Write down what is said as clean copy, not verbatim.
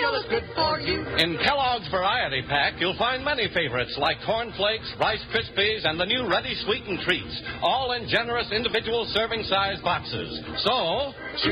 cereal is good for you. In Kellogg's Variety Pack, you'll find many favorites like Corn Flakes, Rice Krispies, and the new Ready Sweetened Treats, all in generous individual serving size boxes. So,